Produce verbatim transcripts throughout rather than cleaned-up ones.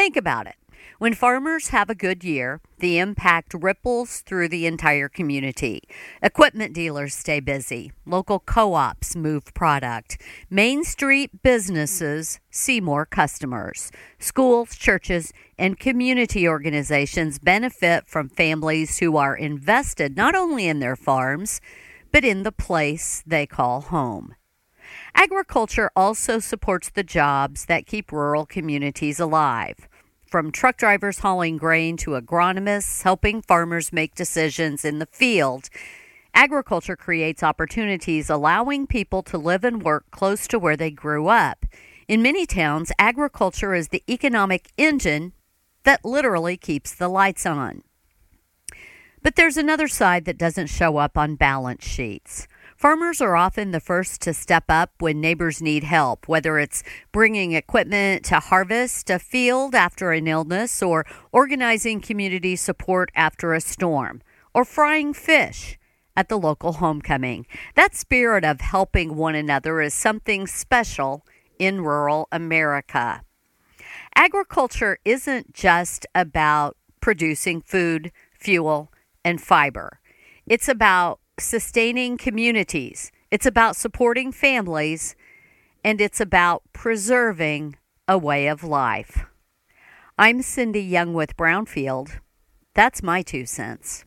Think about it. When farmers have a good year, the impact ripples through the entire community. Equipment dealers stay busy. Local co-ops move product. Main Street businesses see more customers. Schools, churches, and community organizations benefit from families who are invested not only in their farms, but in the place they call home. Agriculture also supports the jobs that keep rural communities alive. From truck drivers hauling grain to agronomists helping farmers make decisions in the field, agriculture creates opportunities allowing people to live and work close to where they grew up. In many towns, agriculture is the economic engine that literally keeps the lights on. But there's another side that doesn't show up on balance sheets. Farmers are often the first to step up when neighbors need help, whether it's bringing equipment to harvest a field after an illness, or organizing community support after a storm, or frying fish at the local homecoming. That spirit of helping one another is something special in rural America. Agriculture isn't just about producing food, fuel, and fiber. It's about sustaining communities. It's about supporting families, and it's about preserving a way of life. I'm Cindy Young with Brownfield. That's my two cents.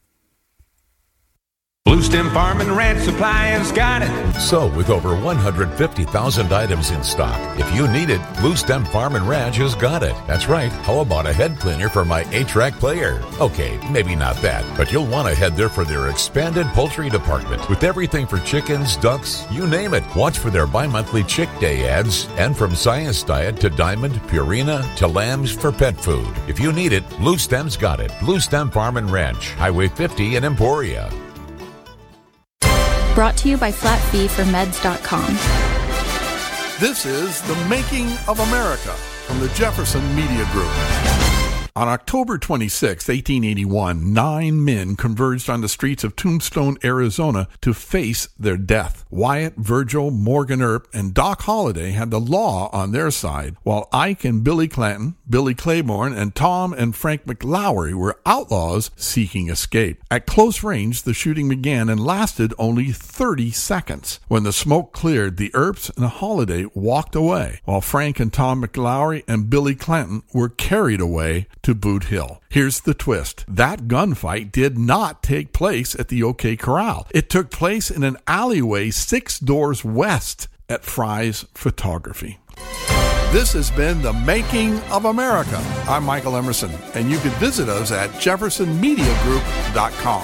Blue Stem Farm and Ranch Supply has got it. So, with over one hundred fifty thousand items in stock, if you need it, Blue Stem Farm and Ranch has got it. That's right. How about a head cleaner for my eight-track player? Okay, maybe not that, but you'll want to head there for their expanded poultry department with everything for chickens, ducks, you name it. Watch for their bi-monthly Chick Day ads, and from Science Diet to Diamond, Purina to lambs for pet food. If you need it, Blue Stem's got it. Blue Stem Farm and Ranch, Highway fifty in Emporia. Brought to you by flat fee for meds dot com. This is The Making of America from the Jefferson Media Group. On October twenty-sixth, eighteen eighty-one, nine men converged on the streets of Tombstone, Arizona to face their death. Wyatt, Virgil, Morgan Earp, and Doc Holliday had the law on their side, while Ike and Billy Clanton, Billy Claiborne, and Tom and Frank McLaury were outlaws seeking escape. At close range, the shooting began and lasted only thirty seconds. When the smoke cleared, the Earps and Holliday walked away, while Frank and Tom McLaury and Billy Clanton were carried away to Boot Hill. Here's the twist. That gunfight did not take place at the OK Corral. It took place in an alleyway six doors west at Fry's Photography. This has been The Making of America. I'm Michael Emerson, and you can visit us at jefferson media group dot com.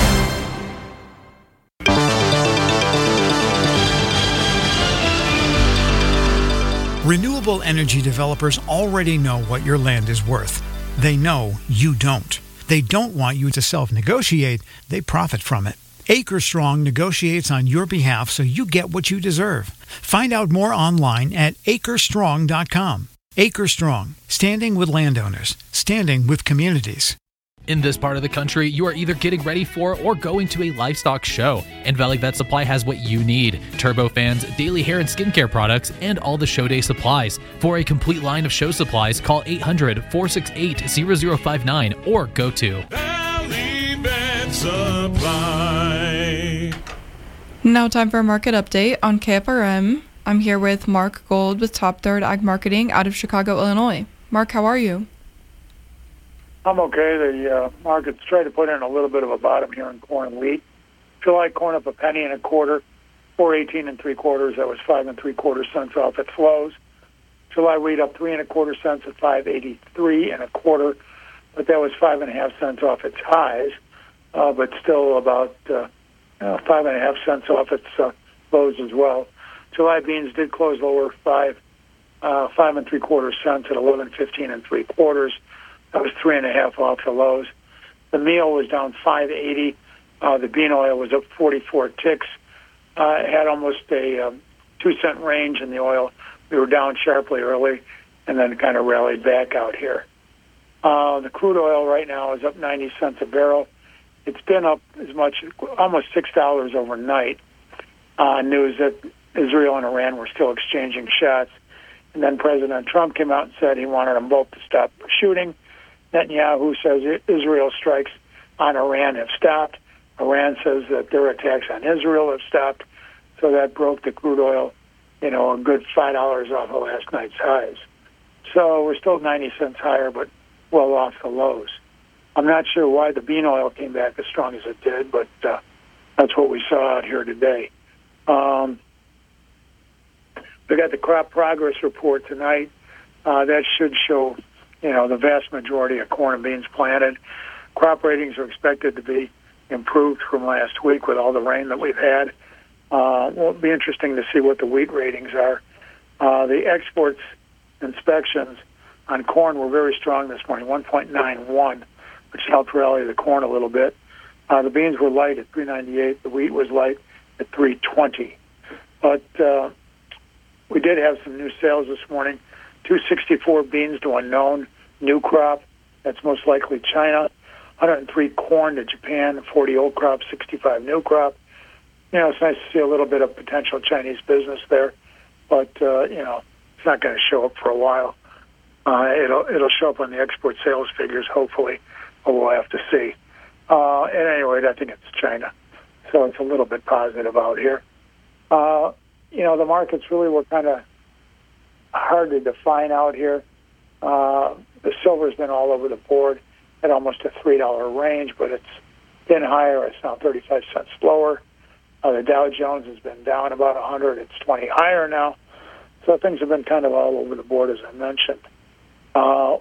Renewable energy developers already know what your land is worth. They know you don't. They don't want you to self-negotiate. They profit from it. Acre Strong negotiates on your behalf so you get what you deserve. Find out more online at acre strong dot com. Acre Strong, standing with landowners, standing with communities. In this part of the country, you are either getting ready for or going to a livestock show, and Valley Vet Supply has what you need: turbo fans, daily hair and skincare products, and all the show day supplies. For a complete line of show supplies, call eight hundred, four six eight, zero zero five nine or go to Valley Vet Supply. Now time for a market update on K F R M. I'm here with Mark Gold with Top Third Ag Marketing out of Chicago, Illinois. Mark, how are you? I'm okay. The uh, market's trying to put in a little bit of a bottom here in corn and wheat. July corn up a penny and a quarter, four eighteen and three quarters. That was five and three quarter cents off its lows. July wheat up three and a quarter cents at five eighty three and a quarter, but that was five and a half cents off its highs, uh, but still about uh, uh, five and a half cents off its uh, lows as well. July beans did close lower, five uh, five and three quarter cents at eleven fifteen and three quarters. That was three and a half off the lows. The meal was down five eighty. Uh, the bean oil was up forty-four ticks. Uh, it had almost a um, two cent range in the oil. We were down sharply early, and then kind of rallied back out here. Uh, the crude oil right now is up ninety cents a barrel. It's been up as much, almost six dollars overnight. Uh, news that Israel and Iran were still exchanging shots. And then President Trump came out and said he wanted them both to stop shooting. Netanyahu says Israel strikes on Iran have stopped. Iran says that their attacks on Israel have stopped. So that broke the crude oil, you know, a good five dollars off of last night's highs. So we're still ninety cents higher, but well off the lows. I'm not sure why the bean oil came back as strong as it did, but uh, that's what we saw out here today. Um, we got the crop progress report tonight. Uh, that should show, you know, the vast majority of corn and beans planted. Crop ratings are expected to be improved from last week with all the rain that we've had. Uh, well, it'll be interesting to see what the wheat ratings are. Uh, the exports inspections on corn were very strong this morning, one point nine one, which helped rally the corn a little bit. Uh, the beans were light at three ninety-eight. The wheat was light at three twenty. But uh, we did have some new sales this morning. two sixty-four beans to unknown, new crop. That's most likely China. one hundred three corn to Japan, forty old crop, sixty-five new crop. You know, it's nice to see a little bit of potential Chinese business there, but, uh, you know, it's not going to show up for a while. Uh, it'll it'll show up on the export sales figures, hopefully, but we'll have to see. Uh, at any rate, I think it's China, so it's a little bit positive out here. Uh, you know, the markets really were kind of hard to define out here. Uh, the silver's been all over the board at almost a three dollar range, but it's been higher. It's now thirty-five cents lower. Uh, the Dow Jones has been down about one hundred. It's twenty higher now. So things have been kind of all over the board, as I mentioned. Uh,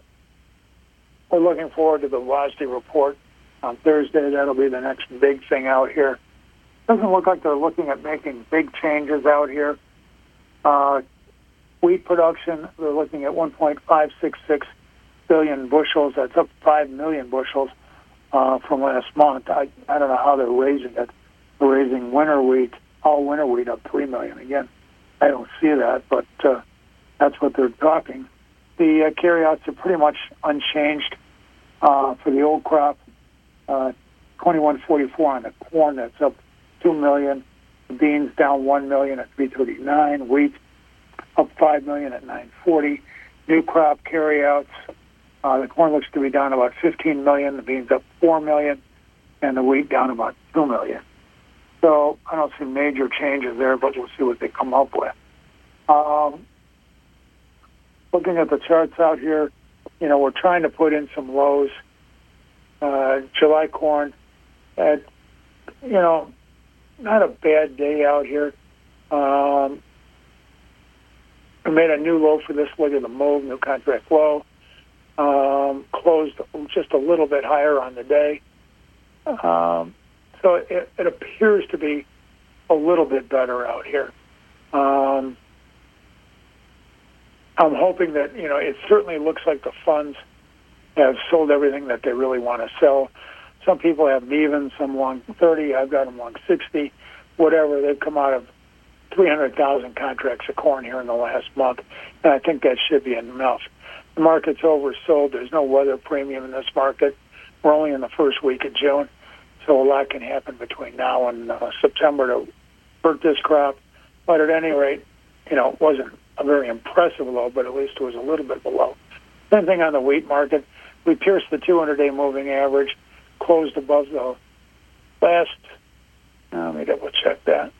we're looking forward to the W A S D report on Thursday. That'll be the next big thing out here. Doesn't look like they're looking at making big changes out here. Uh, wheat production, they're looking at one point five six six billion bushels. That's up five million bushels uh, from last month. I, I don't know how they're raising it. They're raising winter wheat, all winter wheat up three million. Again, I don't see that, but uh, that's what they're talking. The uh, carryouts are pretty much unchanged uh, for the old crop. Uh, twenty-one forty-four on the corn, that's up two million. The beans down one million at three thirty-nine. Wheat up five million at nine forty. New crop carryouts. Uh, the corn looks to be down about fifteen million. The beans up four million, and the wheat down about two million. So I don't see major changes there, but we'll see what they come up with. Um, looking at the charts out here, you know, we're trying to put in some lows. Uh, July corn at, you know, not a bad day out here. Um, we made a new low for this. Look at the move, new contract low. Um, closed just a little bit higher on the day. Um, so it, it appears to be a little bit better out here. Um, I'm hoping that, you know, it certainly looks like the funds have sold everything that they really want to sell. Some people have even, some long thirty. I've got them long sixty, whatever. They've come out of three hundred thousand contracts of corn here in the last month, and I think that should be enough. The market's oversold. There's no weather premium in this market. We're only in the first week of June, so a lot can happen between now and uh, September to hurt this crop. But at any rate, you know, it wasn't a very impressive low, but at least it was a little bit below. Same thing on the wheat market. We pierced the two hundred day moving average, closed above the last, uh, let me double check that.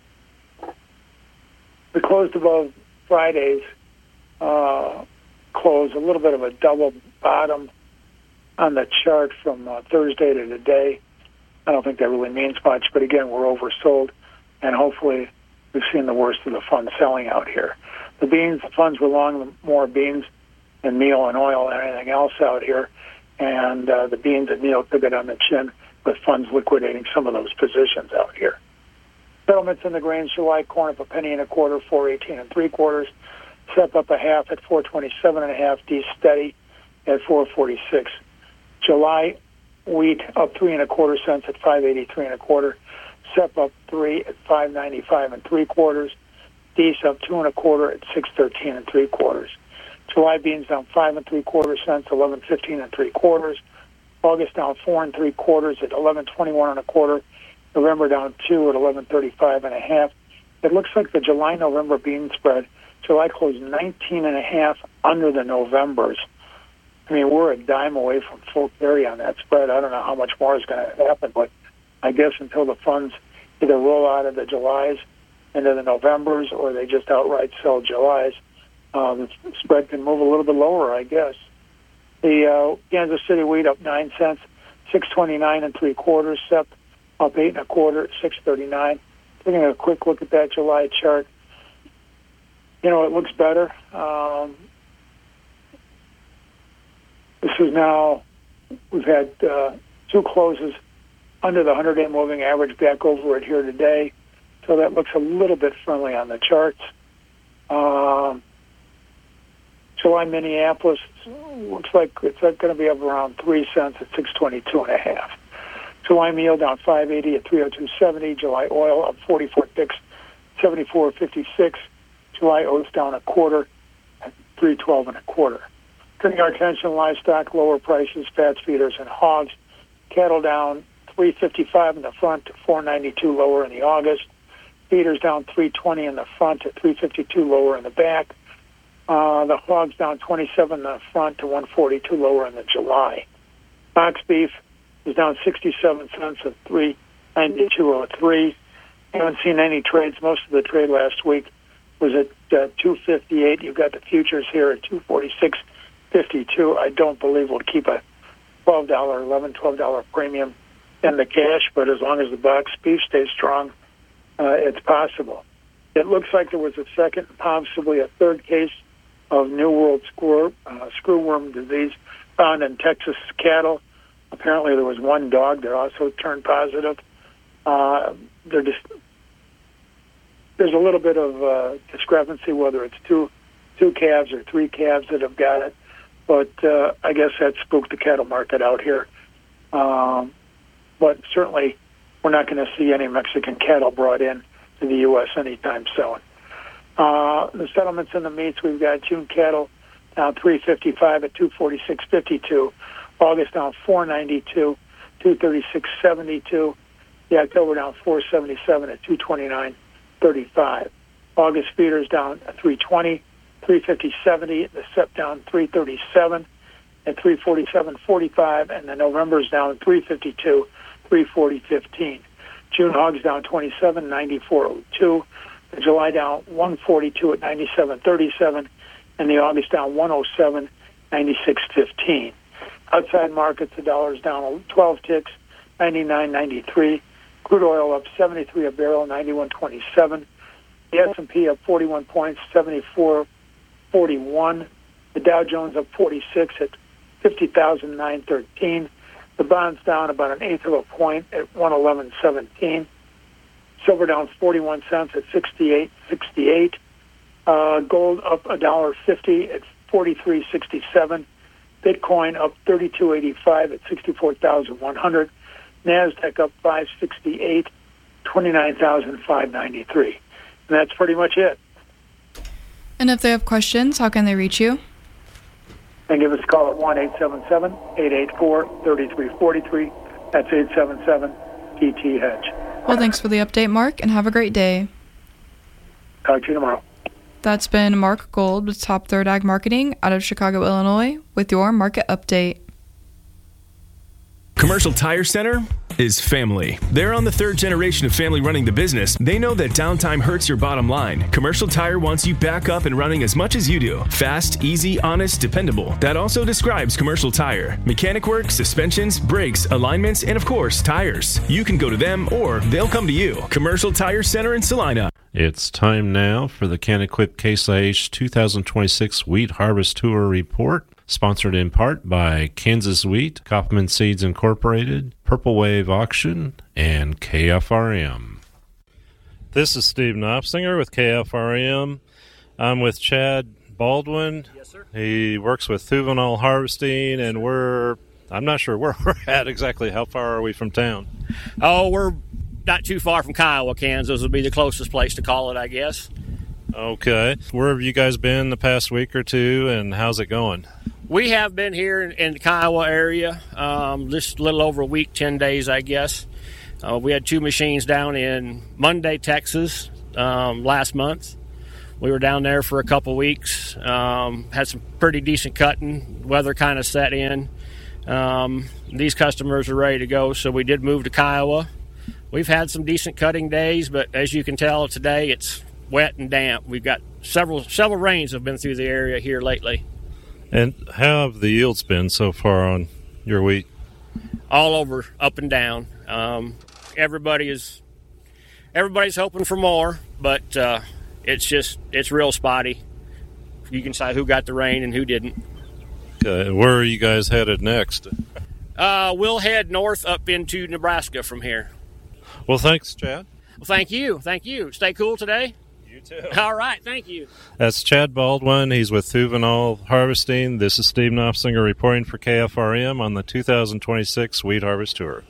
We closed above Friday's uh, close, a little bit of a double bottom on the chart from uh, Thursday to today. I don't think that really means much, but again, we're oversold, and hopefully we've seen the worst of the funds selling out here. The beans, the funds were long more beans and meal and oil and anything else out here, and uh, the beans and meal took it on the chin with funds liquidating some of those positions out here. Settlements in the grains, July corn up a penny and a quarter, four eighteen and three quarters. Sep up a half at four twenty-seven and a half. D steady at four forty-six. July wheat up three and a quarter cents at five eighty-three and a quarter. Sep up three at five ninety-five and three quarters. D's up two and a quarter at six thirteen and three quarters. July beans down five and three quarter cents, eleven fifteen and three quarters. August down four and three quarters at eleven twenty-one and a quarter. November down two at eleven thirty-five and a half. It looks like the July-November bean spread July closed nineteen and a half under the Novembers. I mean, we're a dime away from full carry on that spread. I don't know how much more is going to happen, but I guess until the funds either roll out of the Julys into the Novembers or they just outright sell Julys, uh, the spread can move a little bit lower, I guess. The uh, Kansas City wheat up nine cents, six twenty-nine and three quarters. S E P up eight and a quarter, six thirty-nine. Taking a quick look at that July chart, you know, it looks better. Um, this is now, we've had uh, two closes under the hundred-day moving average back over it here today, so that looks a little bit friendly on the charts. Um, July Minneapolis looks like it's going to be up around three cents at six twenty-two and a half. July meal down five eighty at three oh two seventy. July oil up forty-four ticks, seventy-four fifty-six. July oats down a quarter at three twelve and a quarter. Turning our attention, livestock, lower prices, fats, feeders, and hogs. Cattle down three fifty-five in the front to four ninety-two lower in the August. Feeders down three twenty in the front to three fifty-two lower in the back. Uh, the hogs down twenty-seven in the front to one forty-two lower in the July. Box beef is down sixty-seven cents at three ninety-two oh three. Haven't seen any trades. Most of the trade last week was at uh, two fifty-eight. You've got the futures here at two forty-six fifty-two. I don't believe we'll keep a twelve dollars, eleven dollars, twelve dollars premium in the cash, but as long as the box beef stays strong, uh, it's possible. It looks like there was a second, possibly a third case of New World screw, uh, screwworm disease found in Texas cattle. Apparently there was one dog that also turned positive. Uh, they're just, there's a little bit of uh, discrepancy whether it's two two calves or three calves that have got it, but uh, I guess that spooked the cattle market out here. Um, but certainly we're not going to see any Mexican cattle brought in to the U S anytime soon. Uh, the settlements in the meats, we've got June cattle down three fifty-five at two forty-six fifty-two. August down four ninety-two, two thirty-six seventy-two. The October down four seventy-seven at two twenty-nine thirty-five. August feeders down three twenty, three fifty seventy. The S E P down three thirty-seven at three forty-seven forty-five, and the November's down three fifty-two, three forty fifteen. June hogs down twenty-seven, ninety-four oh two. The July down one forty-two at ninety-seven thirty-seven, and the August down one oh seven, ninety-six fifteen. Outside markets, the dollar's down twelve ticks, ninety-nine ninety-three. Crude oil up seventy-three a barrel, ninety-one twenty-seven. The S and P up forty-one points, seventy-four forty-one. The Dow Jones up forty-six at fifty thousand nine hundred thirteen. The bonds down about an eighth of a point at one eleven seventeen. Silver down forty-one cents at sixty-eight sixty-eight. Uh, gold up a dollar fifty at forty-three sixty-seven. Bitcoin up thirty-two eighty-five at sixty-four thousand one hundred. Nasdaq up five sixty-eight, twenty-nine thousand five ninety-three. And that's pretty much it. And if they have questions, how can they reach you? And give us a call at one eight seven seven, eight eight four, three three four three. That's eight seven seven T T Hedge. Well, thanks for the update, Mark, and have a great day. Talk to you tomorrow. That's been Mark Gold with Top Third Ag Marketing out of Chicago, Illinois, with your market update. Commercial Tire Center is family. They're on the third generation of family running the business. They know that downtime hurts your bottom line. Commercial Tire wants you back up and running as much as you do. Fast, easy, honest, dependable. That also describes Commercial Tire. Mechanic work, suspensions, brakes, alignments, and of course, tires. You can go to them or they'll come to you. Commercial Tire Center in Salina. It's time now for the CanEquip Case I H two thousand twenty-six Wheat Harvest Tour Report. Sponsored in part by Kansas Wheat, Kaufman Seeds Incorporated, Purple Wave Auction, and K F R M. This is Steve Knopsinger with K F R M. I'm with Chad Baldwin. Yes, sir. He works with Thuvenol Harvesting, and we're, I'm not sure where we're at exactly. How far are we from town? Oh, we're not too far from Kiowa, Kansas would be the closest place to call it, I guess. Okay. Where have you guys been the past week or two, and how's it going? We have been here in, in the Kiowa area um, just a little over a week, ten days, I guess. Uh, we had two machines down in Monday, Texas, um, last month. We were down there for a couple weeks, um, had some pretty decent cutting. Weather kind of set in. Um, these customers are ready to go, so we did move to Kiowa. We've had some decent cutting days, but as you can tell today, it's wet and damp. We've got several several rains have been through the area here lately. And how have the yields been so far on your wheat? All over, up and down. Um, everybody is everybody's hoping for more, but uh, it's just it's real spotty. You can say who got the rain and who didn't. Okay, where are you guys headed next? Uh, we'll head north up into Nebraska from here. Well, thanks, Chad. Well, thank you. Thank you. Stay cool today. You too. All right. Thank you. That's Chad Baldwin. He's with Thuvenal Harvesting. This is Steve Knopfsinger reporting for K F R M on the two thousand twenty-six Wheat Harvest Tour.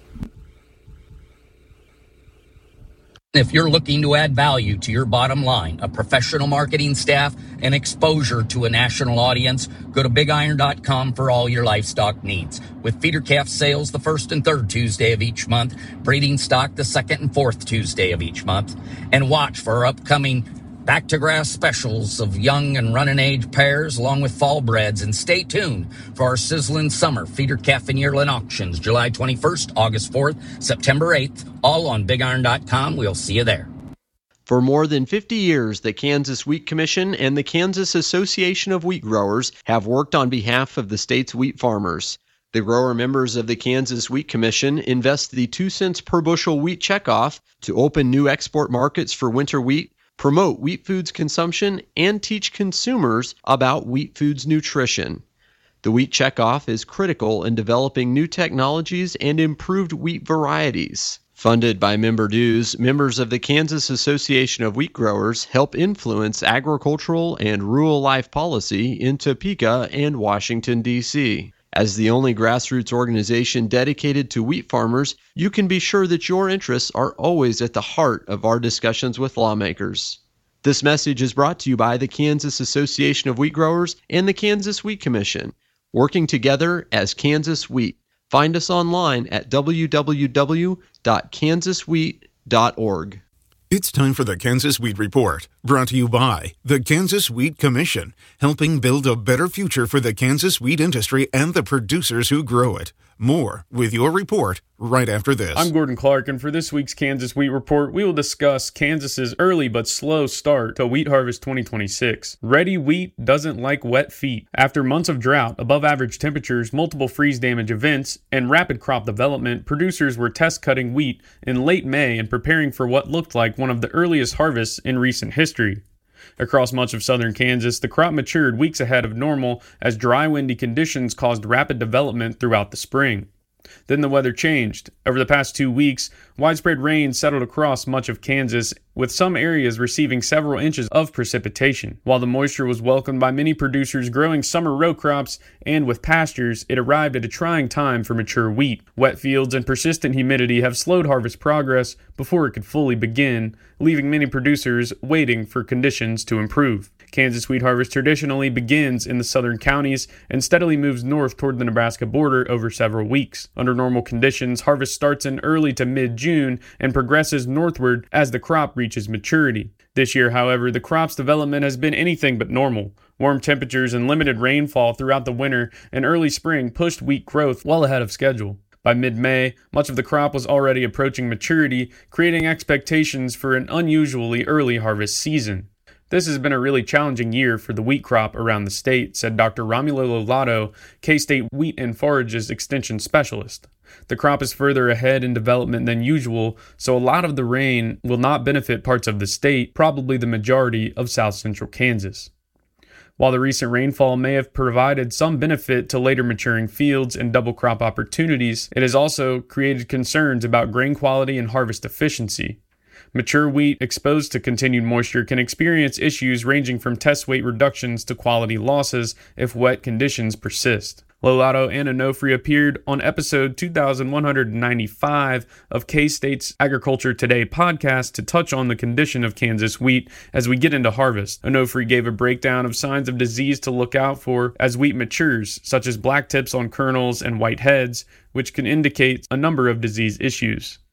If you're looking to add value to your bottom line, a professional marketing staff, and exposure to a national audience, go to big iron dot com for all your livestock needs. With feeder calf sales the first and third Tuesday of each month, breeding stock the second and fourth Tuesday of each month, and watch for our upcoming back-to-grass specials of young and running age pairs along with fall breds, and stay tuned for our sizzling summer feeder calf and yearling auctions July twenty-first, August fourth, September eighth, all on big iron dot com. We'll see you there. For more than fifty years, the Kansas Wheat Commission and the Kansas Association of Wheat Growers have worked on behalf of the state's wheat farmers. The grower members of the Kansas Wheat Commission invest the two cents per bushel wheat checkoff to open new export markets for winter wheat, promote wheat foods consumption, and teach consumers about wheat foods nutrition. The wheat checkoff is critical in developing new technologies and improved wheat varieties. Funded by member dues, members of the Kansas Association of Wheat Growers help influence agricultural and rural life policy in Topeka and Washington, D C As the only grassroots organization dedicated to wheat farmers, you can be sure that your interests are always at the heart of our discussions with lawmakers. This message is brought to you by the Kansas Association of Wheat Growers and the Kansas Wheat Commission, working together as Kansas Wheat. Find us online at w w w dot kansas wheat dot org. It's time for the Kansas Wheat Report, brought to you by the Kansas Wheat Commission, helping build a better future for the Kansas wheat industry and the producers who grow it. More with your report right after this. I'm Gordon Clark, and for this week's Kansas Wheat Report, we will discuss Kansas's early but slow start to Wheat Harvest twenty twenty-six. Ready wheat doesn't like wet feet. After months of drought, above average temperatures, multiple freeze damage events, and rapid crop development, producers were test cutting wheat in late May and preparing for what looked like one of the earliest harvests in recent history. Across much of southern Kansas, the crop matured weeks ahead of normal as dry, windy conditions caused rapid development throughout the spring. Then the weather changed. Over the past two weeks, widespread rain settled across much of Kansas, with some areas receiving several inches of precipitation. While the moisture was welcomed by many producers growing summer row crops and with pastures, it arrived at a trying time for mature wheat. Wet fields and persistent humidity have slowed harvest progress before it could fully begin, leaving many producers waiting for conditions to improve. Kansas wheat harvest traditionally begins in the southern counties and steadily moves north toward the Nebraska border over several weeks. Under normal conditions, harvest starts in early to mid-June and progresses northward as the crop reaches maturity. This year, however, the crop's development has been anything but normal. Warm temperatures and limited rainfall throughout the winter and early spring pushed wheat growth well ahead of schedule. By mid-May, much of the crop was already approaching maturity, creating expectations for an unusually early harvest season. This has been a really challenging year for the wheat crop around the state, said Doctor Romulo Lotto, K-State Wheat and Forages Extension Specialist. The crop is further ahead in development than usual, so a lot of the rain will not benefit parts of the state, probably the majority of south central Kansas. While the recent rainfall may have provided some benefit to later maturing fields and double crop opportunities, it has also created concerns about grain quality and harvest efficiency. Mature wheat exposed to continued moisture can experience issues ranging from test weight reductions to quality losses if wet conditions persist. Lolato and Onofre appeared on episode two thousand one hundred ninety-five of K-State's Agriculture Today podcast to touch on the condition of Kansas wheat as we get into harvest. Onofre gave a breakdown of signs of disease to look out for as wheat matures, such as black tips on kernels and white heads, which can indicate a number of disease issues.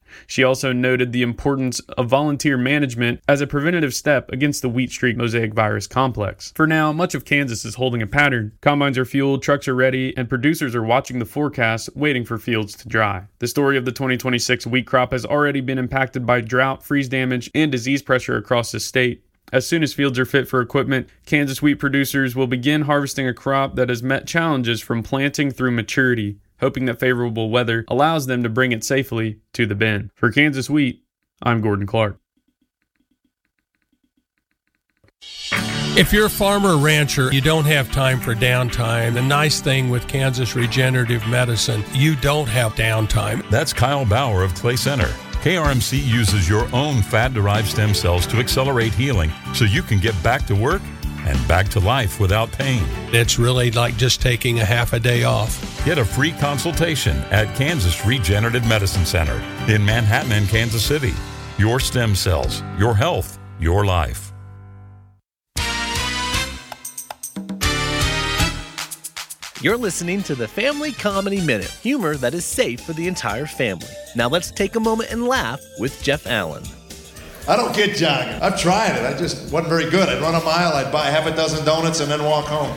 She also noted the importance of volunteer management as a preventative step against the wheat streak mosaic virus complex. For now, much of Kansas is holding a pattern. Combines are fueled, trucks are ready, and producers are watching the forecast, waiting for fields to dry. The story of the twenty twenty-six wheat crop has already been impacted by drought, freeze damage, and disease pressure across the state. As soon as fields are fit for equipment, Kansas wheat producers will begin harvesting a crop that has met challenges from planting through maturity, hoping that favorable weather allows them to bring it safely to the bin. For Kansas Wheat, I'm Gordon Clark. If you're a farmer or rancher, you don't have time for downtime. The nice thing with Kansas Regenerative Medicine, you don't have downtime. That's Kyle Bauer of Clay Center. K R M C uses your own fat-derived stem cells to accelerate healing so you can get back to work and back to life without pain. It's really like just taking a half a day off. Get a free consultation at Kansas Regenerative Medicine Center in Manhattan and Kansas City. Your stem cells, your health, your life. You're listening to the Family Comedy Minute, humor that is safe for the entire family. Now let's take a moment and laugh with Jeff Allen. I don't get jogging. I've tried it. I just wasn't very good. I'd run a mile, I'd buy half a dozen donuts, and then walk home.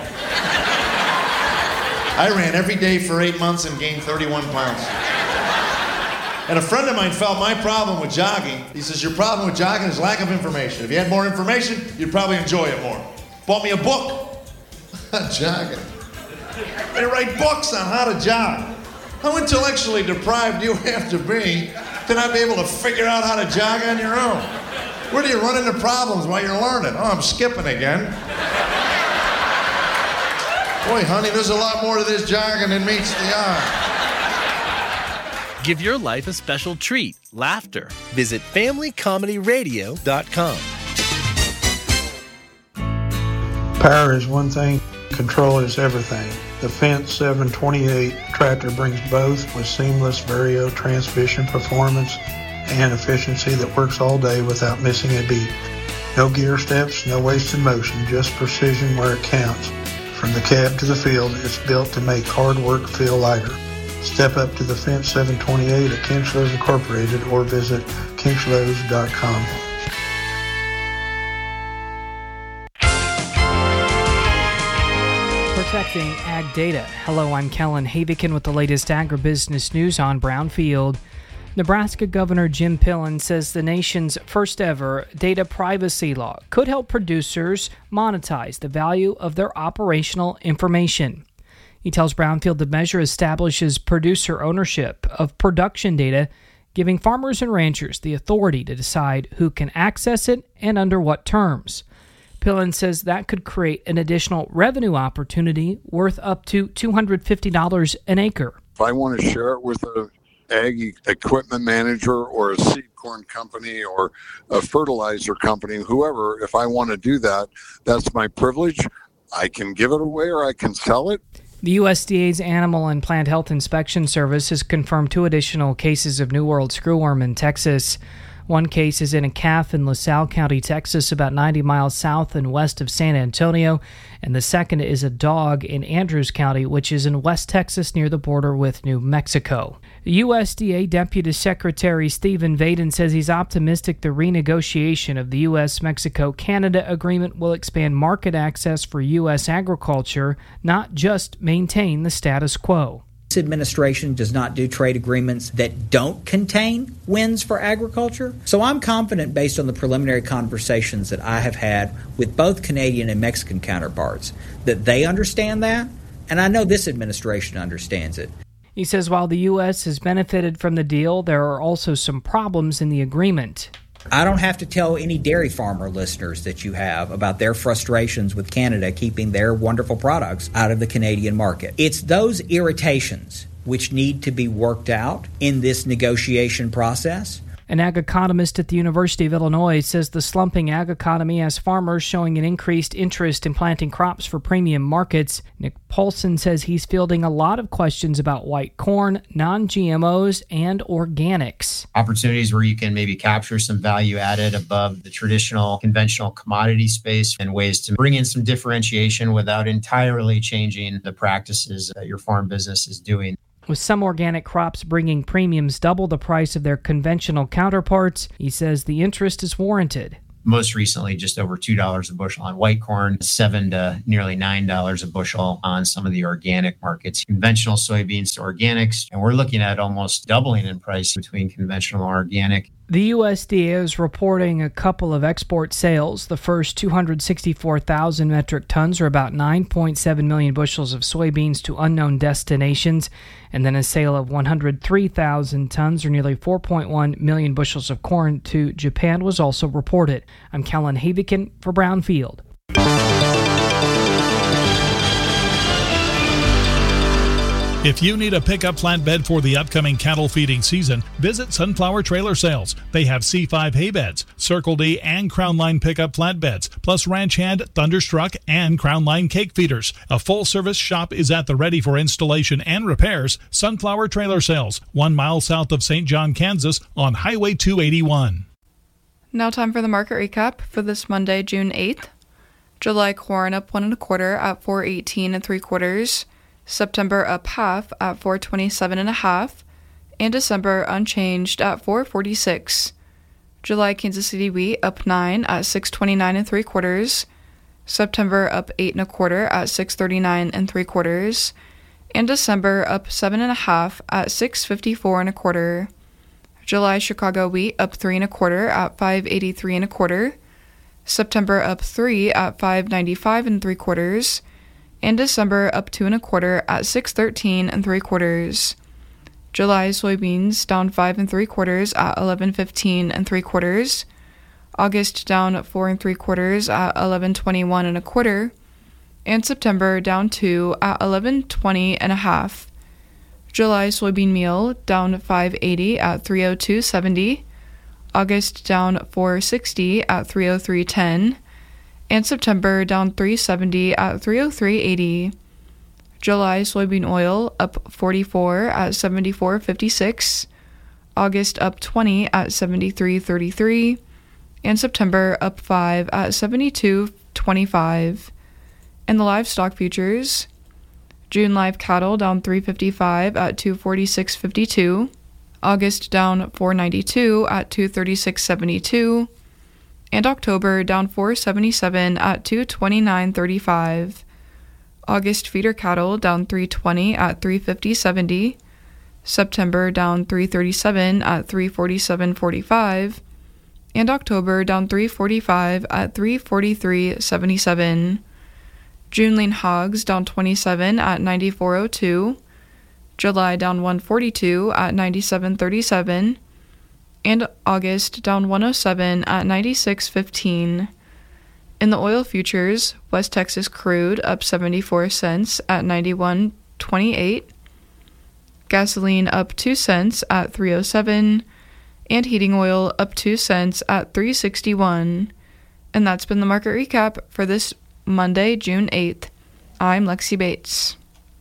I ran every day for eight months and gained thirty-one pounds. And a friend of mine felt my problem with jogging. He says, your problem with jogging is lack of information. If you had more information, you'd probably enjoy it more. Bought me a book on jogging. They write books on how to jog. How intellectually deprived do you have to be to not be able to figure out how to jog on your own? Where do you run into problems while you're learning? Oh, I'm skipping again. Boy, honey, there's a lot more to this jogging than meets the eye. Give your life a special treat, laughter. Visit family comedy radio dot com. Power is one thing, control is everything. The Fence seven twenty-eight tractor brings both with seamless Vario transmission performance and efficiency that works all day without missing a beat. No gear steps, no wasted motion, just precision where it counts. From the cab to the field, it's built to make hard work feel lighter. Step up to the Fence seven twenty-eight at Kinchlows Incorporated or visit kinchlows dot com. Protecting ag data. Hello, I'm Kellen Havikin with the latest agribusiness news on Brownfield. Nebraska Governor Jim Pillen says the nation's first ever data privacy law could help producers monetize the value of their operational information. He tells Brownfield the measure establishes producer ownership of production data, giving farmers and ranchers the authority to decide who can access it and under what terms. Pillen says that could create an additional revenue opportunity worth up to two hundred fifty dollars an acre. If I want to share it with a ag equipment manager or a seed corn company or a fertilizer company, whoever, if I want to do that, that's my privilege. I can give it away or I can sell it. The U S D A's Animal and Plant Health Inspection Service has confirmed two additional cases of New World screwworm in Texas. One case is in a calf in LaSalle County, Texas, about ninety miles south and west of San Antonio, and the second is a dog in Andrews County, which is in West Texas near the border with New Mexico. U S D A Deputy Secretary Stephen Vaden says he's optimistic the renegotiation of the U S Mexico Canada agreement will expand market access for U S agriculture, not just maintain the status quo. This administration does not do trade agreements that don't contain wins for agriculture. So I'm confident, based on the preliminary conversations that I have had with both Canadian and Mexican counterparts, that they understand that, and I know this administration understands it. He says while the U S has benefited from the deal, there are also some problems in the agreement. I don't have to tell any dairy farmer listeners that you have about their frustrations with Canada keeping their wonderful products out of the Canadian market. It's those irritations which need to be worked out in this negotiation process. An ag economist at the University of Illinois says the slumping ag economy has farmers showing an increased interest in planting crops for premium markets. Nick Paulson says he's fielding a lot of questions about white corn, non-G M Os, and organics. Opportunities where you can maybe capture some value added above the traditional conventional commodity space, and ways to bring in some differentiation without entirely changing the practices that your farm business is doing. With some organic crops bringing premiums double the price of their conventional counterparts, he says the interest is warranted. Most recently, just over two dollars a bushel on white corn, seven to nearly nine dollars a bushel on some of the organic markets, conventional soybeans to organics. And we're looking at almost doubling in price between conventional and organic. The U S D A is reporting a couple of export sales. The first two hundred sixty-four thousand metric tons, or about nine point seven million bushels of soybeans to unknown destinations, and then a sale of one hundred three thousand tons, or nearly four point one million bushels of corn to Japan was also reported. I'm Kellen Havikin for Brownfield. If you need a pickup flatbed for the upcoming cattle feeding season, visit Sunflower Trailer Sales. They have C five hay beds, Circle D and Crown Line pickup flatbeds, plus Ranch Hand, Thunderstruck, and Crown Line cake feeders. A full-service shop is at the ready for installation and repairs. Sunflower Trailer Sales, one mile south of Saint John, Kansas, on Highway two eighty-one. Now time for the market recap for this Monday, June eighth. July corn up one and a quarter at four eighteen and three quarters. September up half at four twenty-seven and a half, and December unchanged at four forty-six. July Kansas City wheat up nine at six twenty-nine and three quarters. September up eight and a quarter at six thirty-nine and three quarters, and December up seven and a half at six fifty-four and a quarter. July Chicago wheat up three and a quarter at five eighty-three and a quarter. September up three at five ninety-five and three quarters. And December up two and a quarter at six thirteen and three quarters. July soybeans down five and three quarters at eleven fifteen and three quarters. August down four and three quarters at eleven twenty-one and a quarter. And September down two at eleven twenty and a half. July soybean meal down five eighty at three oh two seventy. August down four sixty at three oh three ten. And September down three seventy at three oh three eighty. July soybean oil up forty-four at seventy-four fifty-six. August up twenty at seventy-three thirty-three. And September up five at seventy-two twenty-five. And the livestock futures: June live cattle down three fifty-five at two forty-six fifty-two. August down four ninety-two at two thirty-six seventy-two. And October down four seventy-seven at two twenty-nine thirty-five. August feeder cattle down three twenty at three fifty seventy. September down three thirty-seven at three forty-seven forty-five. And October down three forty-five at three forty-three seventy-seven. June lean hogs down twenty-seven at ninety-four oh two. July down one forty-two at ninety-seven thirty-seven. And August down one oh seven at ninety-six fifteen. In the oil futures, West Texas crude up seventy-four cents at ninety-one twenty-eight. Gasoline up two cents at three oh seven. And heating oil up two cents at three sixty-one. And that's been the market recap for this Monday, June eighth. I'm Lexi Bates.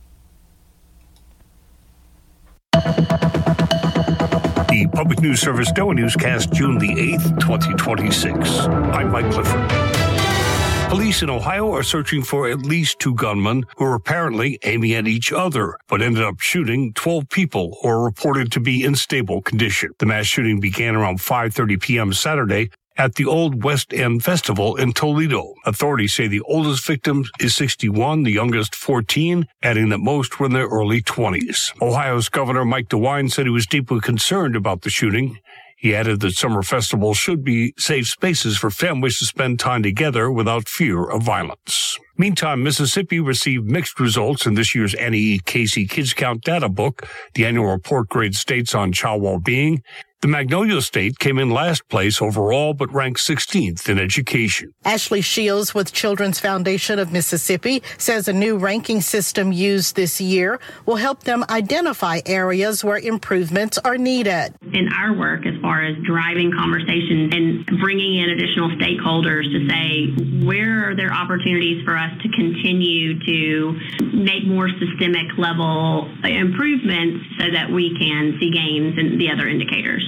The Public News Service NOAA Newscast, June the eighth, twenty twenty-six. I'm Mike Clifford. Police in Ohio are searching for at least two gunmen who were apparently aiming at each other, but ended up shooting twelve people who are reported to be in stable condition. The mass shooting began around five thirty p.m. Saturday at the Old West End Festival in Toledo. Authorities say the oldest victim is sixty-one, the youngest fourteen, adding that most were in their early twenties. Ohio's Governor Mike DeWine said he was deeply concerned about the shooting. He added that summer festivals should be safe spaces for families to spend time together without fear of violence. Meantime, Mississippi received mixed results in this year's Annie E. Casey Kids Count data book. The annual report grades states on child well-being. The Magnolia State came in last place overall, but ranked sixteenth in education. Ashley Shields with Children's Foundation of Mississippi says a new ranking system used this year will help them identify areas where improvements are needed. In our work, as far as driving conversation and bringing in additional stakeholders to say, where are there opportunities for us to continue to make more systemic level improvements so that we can see gains in the other indicators.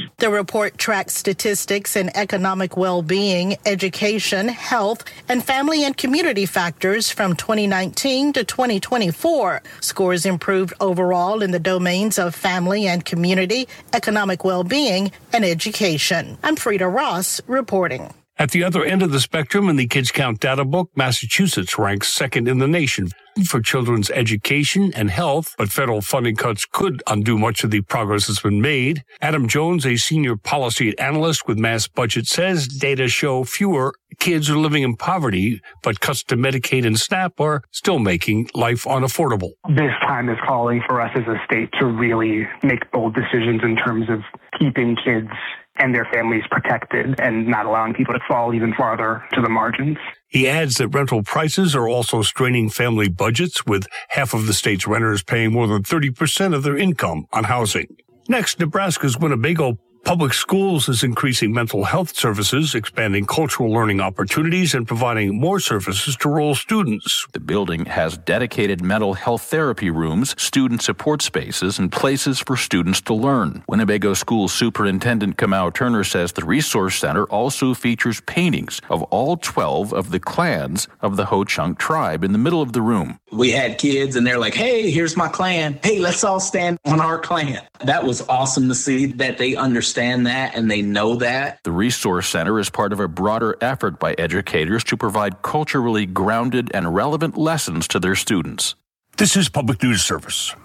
The report tracks statistics in economic well-being, education, health, and family and community factors from twenty nineteen to twenty twenty-four. Scores improved overall in the domains of family and community, economic well-being, and education. I'm Frida Ross reporting. At the other end of the spectrum in the Kids Count data book, Massachusetts ranks second in the nation for children's education and health, but federal funding cuts could undo much of the progress that's been made. Adam Jones, a senior policy analyst with Mass Budget, says data show fewer kids are living in poverty, but cuts to Medicaid and SNAP are still making life unaffordable. This time is calling for us as a state to really make bold decisions in terms of keeping kids and their families protected and not allowing people to fall even farther to the margins. He adds that rental prices are also straining family budgets, with half of the state's renters paying more than thirty percent of their income on housing. Next, Nebraska's Winnebago Public Schools is increasing mental health services, expanding cultural learning opportunities, and providing more services to rural students. The building has dedicated mental health therapy rooms, student support spaces, and places for students to learn. Winnebago School Superintendent Kamau Turner says the Resource Center also features paintings of all twelve of the clans of the Ho-Chunk tribe in the middle of the room. We had kids and they're like, hey, here's my clan. Hey, let's all stand on our clan. That was awesome to see that they understand that and they know that. The Resource Center is part of a broader effort by educators to provide culturally grounded and relevant lessons to their students. This is Public News Service.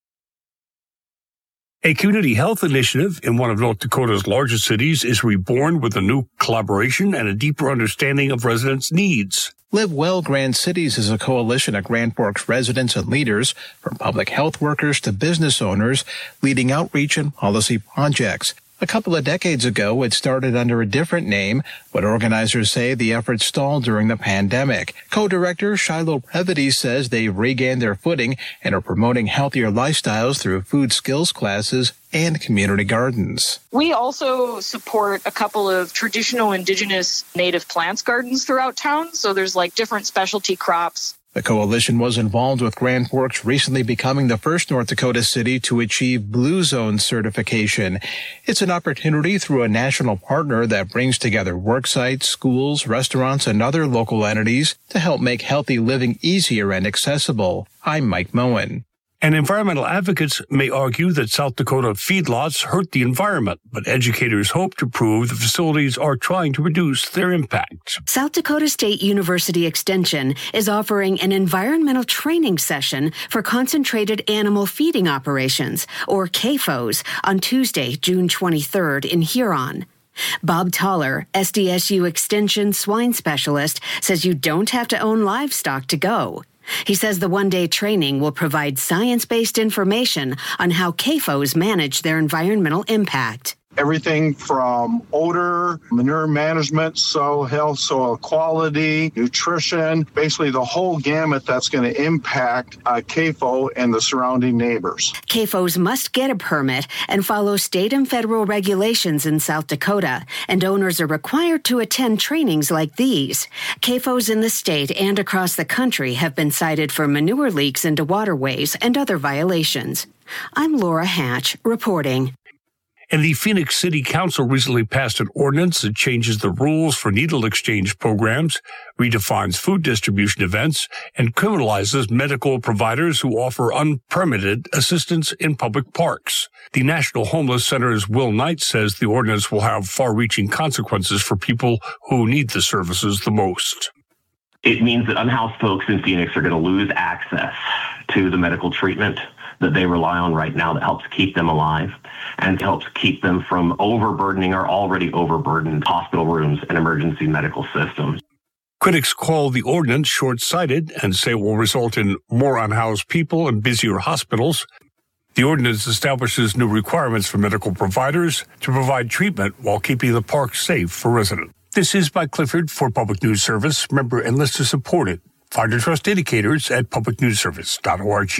A community health initiative in one of North Dakota's largest cities is reborn with a new collaboration and a deeper understanding of residents' needs. Live Well Grand Cities is a coalition of Grand Forks residents and leaders, from public health workers to business owners, leading outreach and policy projects. A couple of decades ago, it started under a different name, but organizers say the effort stalled during the pandemic. Co-director Shiloh Previty says they've regained their footing and are promoting healthier lifestyles through food skills classes and community gardens. We also support a couple of traditional indigenous native plants gardens throughout town, so there's like different specialty crops. The coalition was involved with Grand Forks recently becoming the first North Dakota city to achieve Blue Zone certification. It's an opportunity through a national partner that brings together work sites, schools, restaurants, and other local entities to help make healthy living easier and accessible. I'm Mike Moen. And environmental advocates may argue that South Dakota feedlots hurt the environment, but educators hope to prove the facilities are trying to reduce their impact. South Dakota State University Extension is offering an environmental training session for concentrated animal feeding operations, or C A F Os, on Tuesday, June twenty-third in Huron. Bob Toller, S D S U Extension swine specialist, says you don't have to own livestock to go. He says the one-day training will provide science-based information on how C A F Os manage their environmental impact. Everything from odor, manure management, soil health, soil quality, nutrition, basically the whole gamut that's going to impact a C A F O and the surrounding neighbors. C A F Os must get a permit and follow state and federal regulations in South Dakota, and owners are required to attend trainings like these. C A F Os in the state and across the country have been cited for manure leaks into waterways and other violations. I'm Laura Hatch, reporting. And the Phoenix City Council recently passed an ordinance that changes the rules for needle exchange programs, redefines food distribution events, and criminalizes medical providers who offer unpermitted assistance in public parks. The National Homeless Center's Will Knight says the ordinance will have far-reaching consequences for people who need the services the most. It means that unhoused folks in Phoenix are going to lose access to the medical treatment that they rely on right now that helps keep them alive and helps keep them from overburdening our already overburdened hospital rooms and emergency medical systems. Critics call the ordinance short-sighted and say it will result in more unhoused people and busier hospitals. The ordinance establishes new requirements for medical providers to provide treatment while keeping the park safe for residents. This is Mike Clifford for Public News Service. Member and listener supported. Find your trust indicators at public news service dot org.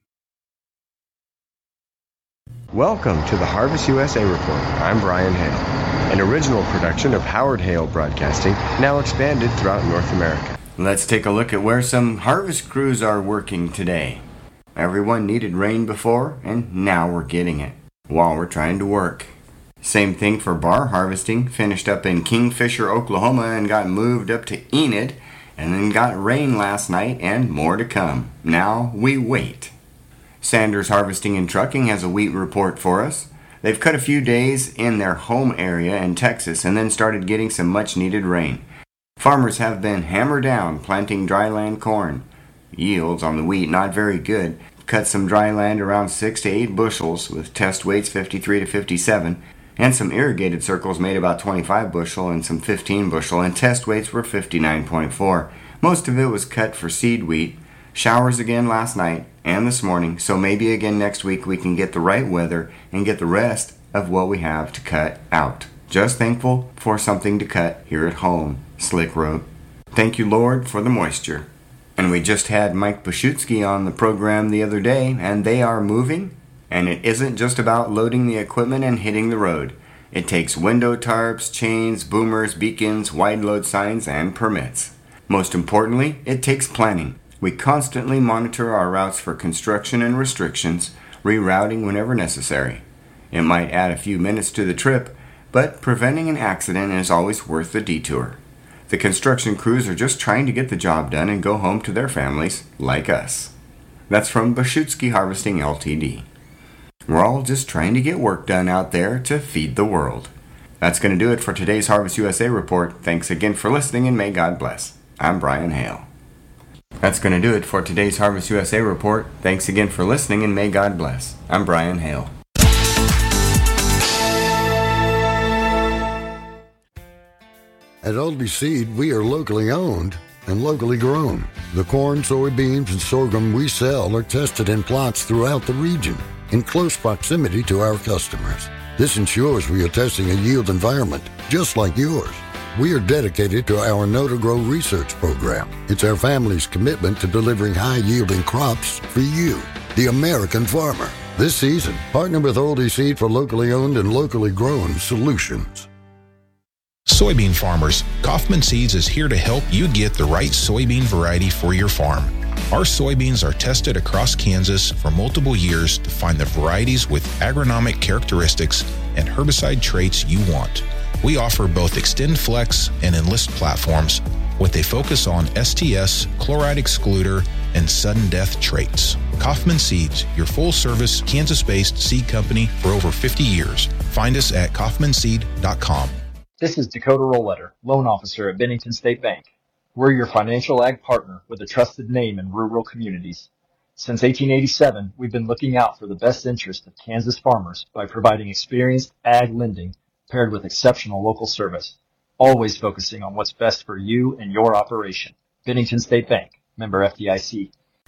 Welcome to the Harvest U S A Report. I'm Brian Hale, an original production of Howard Hale Broadcasting, now expanded throughout North America. Let's take a look at where some harvest crews are working today. Everyone needed rain before, and now we're getting it while we're trying to work. Same thing for bar harvesting, finished up in Kingfisher, Oklahoma, and got moved up to Enid, and then got rain last night and more to come. Now we wait. Sanders Harvesting and Trucking has a wheat report for us. They've cut a few days in their home area in Texas and then started getting some much-needed rain. Farmers have been hammered down planting dryland corn. Yields on the wheat not very good. Cut some dryland around six to eight bushels with test weights fifty-three to fifty-seven. And some irrigated circles made about twenty-five bushel and some fifteen bushel, and test weights were fifty-nine point four. Most of it was cut for seed wheat. Showers again last night and this morning, so maybe again next week we can get the right weather and get the rest of what we have to cut out. Just thankful for something to cut here at home, Slick wrote. Thank you, Lord, for the moisture. And we just had Mike Bashutsky on the program the other day, and they are moving. And it isn't just about loading the equipment and hitting the road. It takes window tarps, chains, boomers, beacons, wide load signs, and permits. Most importantly, it takes planning. We constantly monitor our routes for construction and restrictions, rerouting whenever necessary. It might add a few minutes to the trip, but preventing an accident is always worth the detour. The construction crews are just trying to get the job done and go home to their families, like us. That's from Bashutsky Harvesting Limited. We're all just trying to get work done out there to feed the world. That's going to do it for today's Harvest U S A report. Thanks again for listening, and may God bless. I'm Brian Hale. That's going to do it for today's Harvest U S A report. Thanks again for listening, and may God bless. I'm Brian Hale. At Aldi Seed, we are locally owned and locally grown. The corn, soybeans, and sorghum we sell are tested in plots throughout the region, in close proximity to our customers. This ensures we are testing a yield environment just like yours. We are dedicated to our Know to Grow research program. It's our family's commitment to delivering high-yielding crops for you, the American farmer. This season, partner with Aldi Seed for locally owned and locally grown solutions. Soybean farmers, Kaufman Seeds is here to help you get the right soybean variety for your farm. Our soybeans are tested across Kansas for multiple years to find the varieties with agronomic characteristics and herbicide traits you want. We offer both Extend Flex and Enlist platforms with a focus on S T S, chloride excluder, and sudden death traits. Kaufman Seeds, your full-service Kansas-based seed company for over fifty years. Find us at kaufman seed dot com. This is Dakota Rollletter, loan officer at Bennington State Bank. We're your financial ag partner with a trusted name in rural communities. Since eighteen eighty-seven, we've been looking out for the best interest of Kansas farmers by providing experienced ag lending paired with exceptional local service, always focusing on what's best for you and your operation. Bennington State Bank, member F D I C.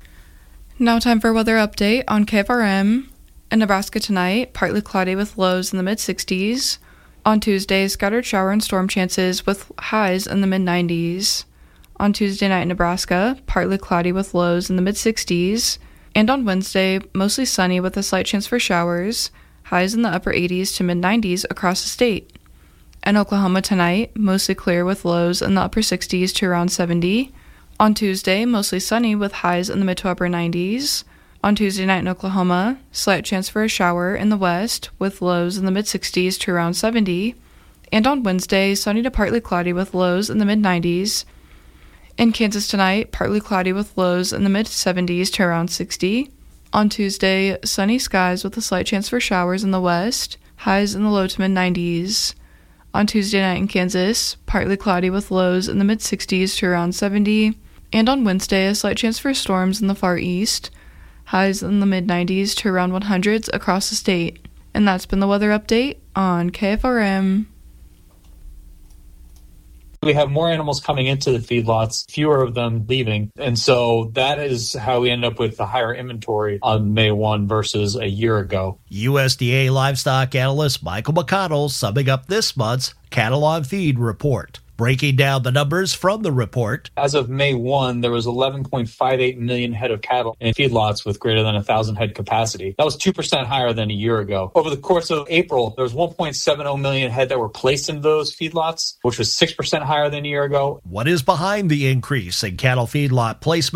Now time for a weather update on K F R M. In Nebraska tonight, partly cloudy with lows in the mid sixties. On Tuesday, scattered shower and storm chances with highs in the mid nineties. On Tuesday night in Nebraska, partly cloudy with lows in the mid sixties. And on Wednesday, mostly sunny with a slight chance for showers, highs in the upper eighties to mid nineties across the state. In Oklahoma tonight, mostly clear with lows in the upper sixties to around seventy. On Tuesday, mostly sunny with highs in the mid to upper nineties. On Tuesday night in Oklahoma, slight chance for a shower in the west with lows in the mid sixties to around seventy. And on Wednesday, sunny to partly cloudy with lows in the mid nineties. In Kansas tonight, partly cloudy with lows in the mid seventies to around sixty. On Tuesday, sunny skies with a slight chance for showers in the west, highs in the low to mid nineties. On Tuesday night in Kansas, partly cloudy with lows in the mid sixties to around seventy. And on Wednesday, a slight chance for storms in the far east, highs in the mid nineties to around one hundreds across the state. And that's been the weather update on K F R M. We have more animals coming into the feedlots, fewer of them leaving. And so that is how we end up with the higher inventory on May first versus a year ago. U S D A livestock analyst Michael McConnell summing up this month's Cattle on Feed report. Breaking down the numbers from the report. As of May first, there was eleven point five eight million head of cattle in feedlots with greater than one thousand head capacity. That was two percent higher than a year ago. Over the course of April, there was one point seven zero million head that were placed in those feedlots, which was six percent higher than a year ago. What is behind the increase in cattle feedlot placements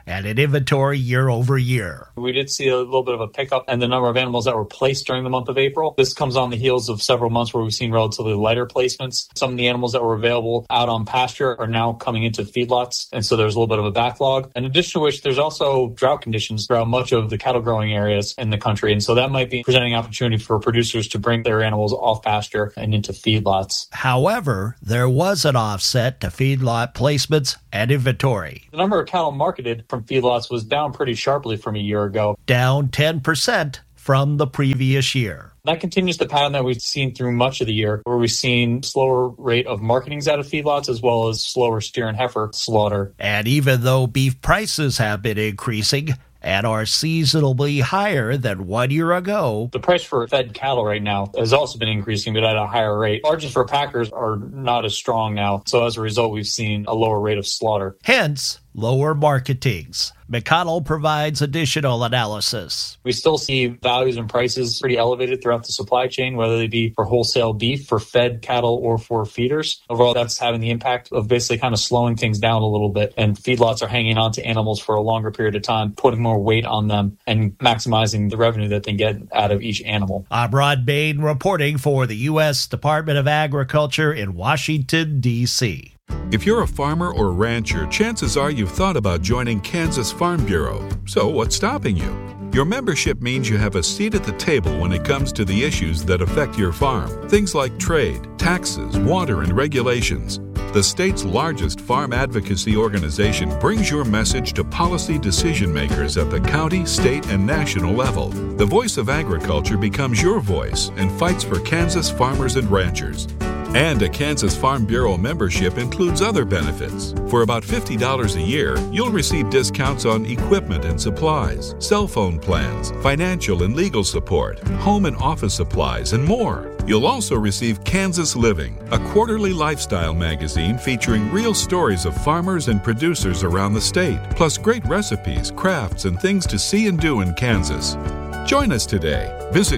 and in inventory year over year. We did see a little bit of a pickup in the number of animals that were placed during the month of April. This comes on the heels of several months where we've seen relatively lighter placements. Some of the animals that were available out on pasture are now coming into feedlots, and so there's a little bit of a backlog. In addition to which, there's also drought conditions throughout much of the cattle growing areas in the country, and so that might be presenting opportunity for producers to bring their animals off pasture and into feedlots. However, there was an offset to feedlot placements and inventory. The number of cattle marketed from feedlots was down pretty sharply from a year ago. Down ten percent from the previous year. That continues the pattern that we've seen through much of the year, where we've seen slower rate of marketings out of feedlots as well as slower steer and heifer slaughter. And even though beef prices have been increasing and are seasonally higher than one year ago, the price for fed cattle right now has also been increasing, but at a higher rate. Margins for packers are not as strong now, so as a result, we've seen a lower rate of slaughter. Hence, lower marketings. McConnell provides additional analysis. We still see values and prices pretty elevated throughout the supply chain, whether they be for wholesale beef, for fed cattle, or for feeders. Overall, that's having the impact of basically kind of slowing things down a little bit, and feedlots are hanging on to animals for a longer period of time, putting more weight on them and maximizing the revenue that they get out of each animal. I'm Rod Bain reporting for the U S Department of Agriculture in Washington, D C If you're a farmer or rancher, chances are you've thought about joining Kansas Farm Bureau. So what's stopping you? Your membership means you have a seat at the table when it comes to the issues that affect your farm. Things like trade, taxes, water, and regulations. The state's largest farm advocacy organization brings your message to policy decision makers at the county, state, and national level. The voice of agriculture becomes your voice and fights for Kansas farmers and ranchers. And a Kansas Farm Bureau membership includes other benefits. For about fifty dollars a year, you'll receive discounts on equipment and supplies, cell phone plans, financial and legal support, home and office supplies, and more. You'll also receive Kansas Living, a quarterly lifestyle magazine featuring real stories of farmers and producers around the state, plus great recipes, crafts, and things to see and do in Kansas. Join us today. Visit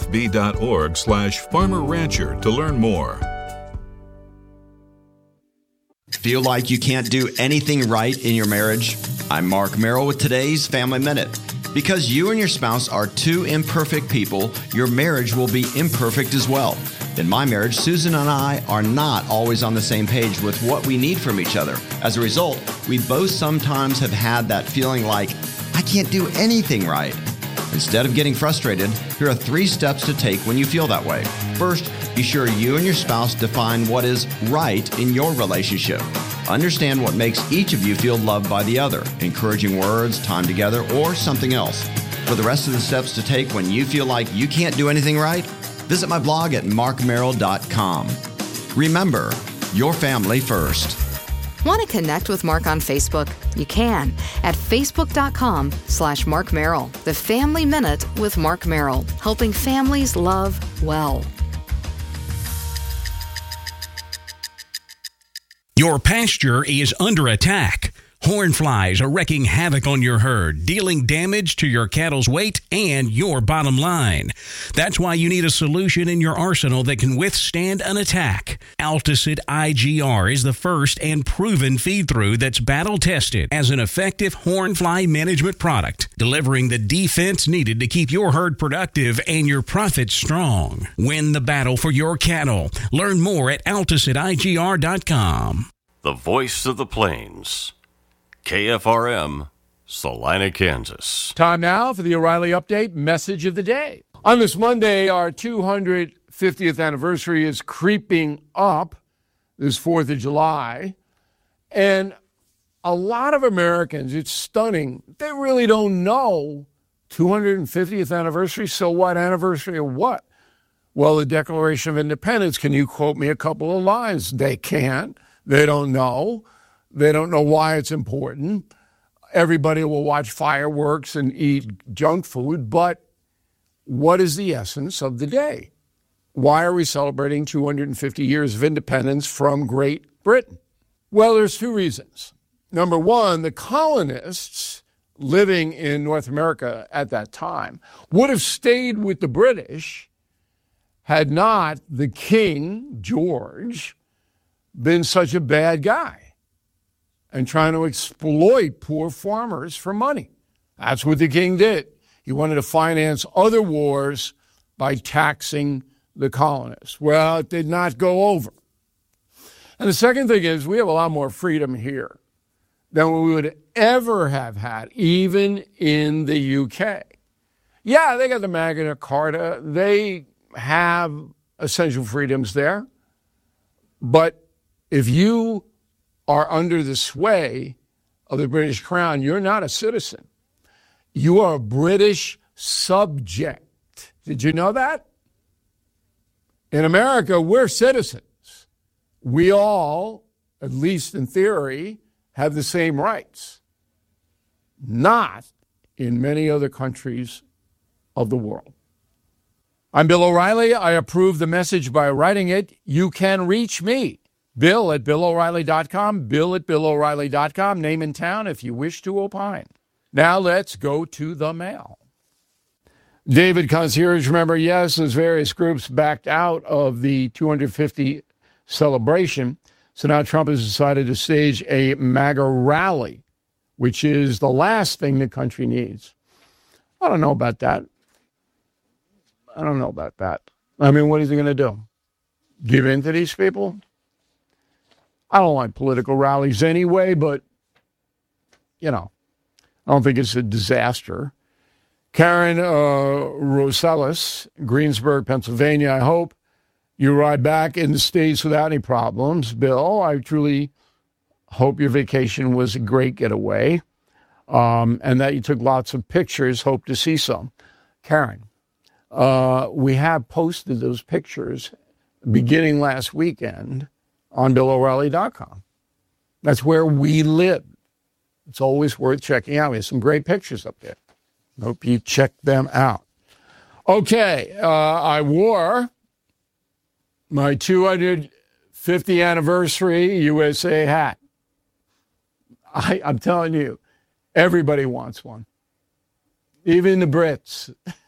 kfb.org slash farmer rancher to learn more. Feel like you can't do anything right in your marriage? I'm Mark Merrill with today's Family Minute. Because you and your spouse are two imperfect people, your marriage will be imperfect as well. In my marriage, Susan and I are not always on the same page with what we need from each other. As a result, we both sometimes have had that feeling like, I can't do anything right. Instead of getting frustrated, here are three steps to take when you feel that way. First, be sure you and your spouse define what is right in your relationship. Understand what makes each of you feel loved by the other, encouraging words, time together, or something else. For the rest of the steps to take when you feel like you can't do anything right, visit my blog at mark merrill dot com. Remember, your family first. Want to connect with Mark on Facebook? You can at facebook.com slash Mark Merrill. The Family Minute with Mark Merrill, helping families love well. Your pasture is under attack. Horn flies are wreaking havoc on your herd, dealing damage to your cattle's weight and your bottom line. That's why you need a solution in your arsenal that can withstand an attack. Alticid I G R is the first and proven feed-through that's battle-tested as an effective horn fly management product, delivering the defense needed to keep your herd productive and your profits strong. Win the battle for your cattle. Learn more at alticid I G R dot com. The voice of the plains. K F R M, Salina, Kansas. Time now for the O'Reilly Update Message of the Day. On this Monday, our two hundred fiftieth anniversary is creeping up this fourth of July. And a lot of Americans, it's stunning, they really don't know two hundred fiftieth anniversary. So what? Anniversary of what? Well, the Declaration of Independence. Can you quote me a couple of lines? They can't. They don't know. They don't know why it's important. Everybody will watch fireworks and eat junk food, but what is the essence of the day? Why are we celebrating two hundred fifty years of independence from Great Britain? Well, there's two reasons. Number one, the colonists living in North America at that time would have stayed with the British had not the King, George, been such a bad guy. and trying to exploit poor farmers for money. That's what the king did. He wanted to finance other wars by taxing the colonists. Well, it did not go over. And the second thing is we have a lot more freedom here than we would ever have had, even in the U K. Yeah, they got the Magna Carta. They have essential freedoms there. But if you are under the sway of the British Crown, you're not a citizen. You are a British subject. Did you know that? In America, we're citizens. We all, at least in theory, have the same rights. Not in many other countries of the world. I'm Bill O'Reilly. I approve the message by writing it. You can reach me, Bill at Bill O'Reilly dot com, Bill at Bill O'Reilly dot com, name and town if you wish to opine. Now let's go to the mail. David Concierge, remember, yes, those various groups backed out of the two hundred fifty celebration. So now Trump has decided to stage a MAGA rally, which is the last thing the country needs. I don't know about that. I don't know about that. I mean, what is he going to do? Give in to these people? I don't like political rallies anyway, but, you know, I don't think it's a disaster. Karen uh, Rosales, Greensburg, Pennsylvania, I hope you ride back in the States without any problems. Bill, I truly hope your vacation was a great getaway um, and that you took lots of pictures. Hope to see some. Karen, uh, we have posted those pictures beginning last weekend on Bill O'Reilly dot com. That's where we live. It's always worth checking out. We have some great pictures up there. Hope you check them out. Okay, uh, I wore my two hundred fiftieth anniversary U S A hat. I, I'm telling you, everybody wants one. Even the Brits.